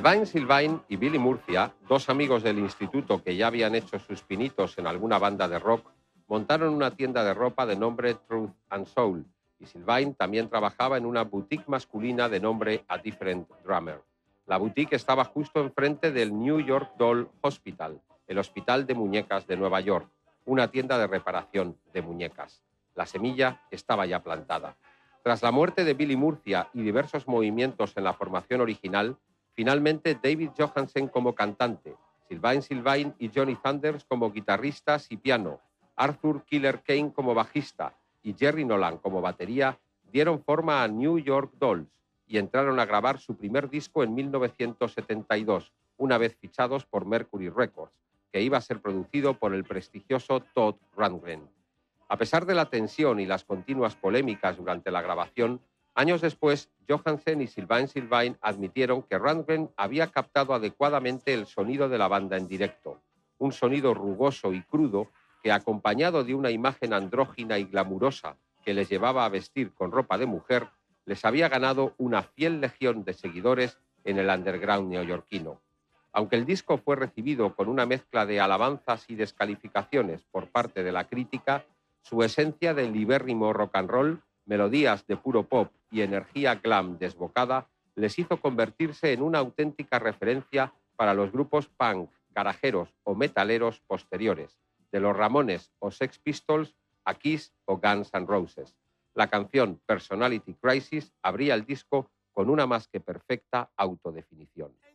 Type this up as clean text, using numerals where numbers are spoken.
Sylvain y Billy Murcia, dos amigos del instituto que ya habían hecho sus pinitos en alguna banda de rock, montaron una tienda de ropa de nombre Truth and Soul, y Sylvain también trabajaba en una boutique masculina de nombre A Different Drummer. La boutique estaba justo enfrente del New York Doll Hospital, el hospital de muñecas de Nueva York, una tienda de reparación de muñecas. La semilla estaba ya plantada. Tras la muerte de Billy Murcia y diversos movimientos en la formación original, finalmente David Johansen como cantante, Sylvain y Johnny Thunders como guitarristas y piano, Arthur Killer Kane como bajista y Jerry Nolan como batería, dieron forma a New York Dolls y entraron a grabar su primer disco en 1972, una vez fichados por Mercury Records, que iba a ser producido por el prestigioso Todd Rundgren. A pesar de la tensión y las continuas polémicas durante la grabación, años después, Johansen y Sylvain admitieron que Rundgren había captado adecuadamente el sonido de la banda en directo, un sonido rugoso y crudo que, acompañado de una imagen andrógina y glamurosa que les llevaba a vestir con ropa de mujer, les había ganado una fiel legión de seguidores en el underground neoyorquino. Aunque el disco fue recibido con una mezcla de alabanzas y descalificaciones por parte de la crítica, su esencia de libérrimo rock and roll, melodías de puro pop y energía glam desbocada les hizo convertirse en una auténtica referencia para los grupos punk, garajeros o metaleros posteriores, de los Ramones o Sex Pistols a Kiss o Guns N' Roses. La canción Personality Crisis abría el disco con una más que perfecta autodefinición.